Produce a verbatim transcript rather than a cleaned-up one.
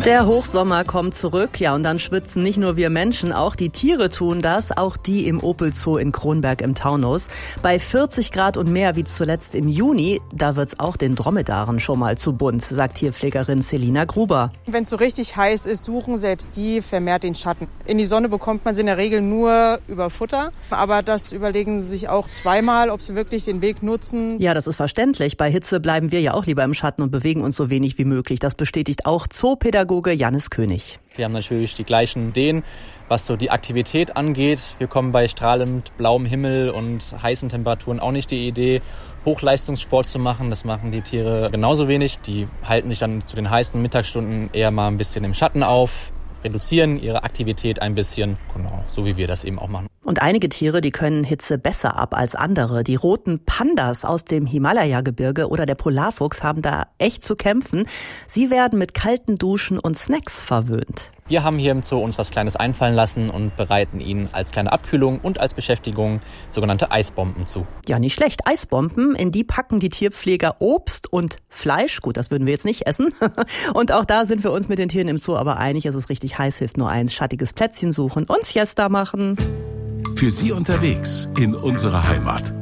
Der Hochsommer kommt zurück, ja, und dann schwitzen nicht nur wir Menschen, auch die Tiere tun das, auch die im Opel Zoo in Kronberg im Taunus. Bei vierzig Grad und mehr wie zuletzt im Juni, da wird's auch den Dromedaren schon mal zu bunt, sagt Tierpflegerin Selina Gruber. Wenn es so richtig heiß ist, suchen selbst die vermehrt den Schatten. In die Sonne bekommt man sie in der Regel nur über Futter, aber das überlegen sie sich auch zweimal, ob sie wirklich den Weg nutzen. Ja, das ist verständlich. Bei Hitze bleiben wir ja auch lieber im Schatten und bewegen uns so wenig wie möglich. Das bestätigt auch Zoopädagoge Jannis König. Wir haben natürlich die gleichen Ideen, was so die Aktivität angeht. Wir kommen bei strahlend blauem Himmel und heißen Temperaturen auch nicht die Idee, Hochleistungssport zu machen. Das machen die Tiere genauso wenig. Die halten sich dann zu den heißen Mittagsstunden eher mal ein bisschen im Schatten auf, reduzieren ihre Aktivität ein bisschen, genau, so wie wir das eben auch machen. Und einige Tiere, die können Hitze besser ab als andere. Die roten Pandas aus dem Himalaya-Gebirge oder der Polarfuchs haben da echt zu kämpfen. Sie werden mit kalten Duschen und Snacks verwöhnt. Wir haben hier im Zoo uns was Kleines einfallen lassen und bereiten ihnen als kleine Abkühlung und als Beschäftigung sogenannte Eisbomben zu. Ja, nicht schlecht. Eisbomben, in die packen die Tierpfleger Obst und Fleisch. Gut, das würden wir jetzt nicht essen. Und auch da sind wir uns mit den Tieren im Zoo aber einig, es ist richtig heiß, hilft nur eins: schattiges Plätzchen suchen und Siesta machen. Für Sie unterwegs in unserer Heimat.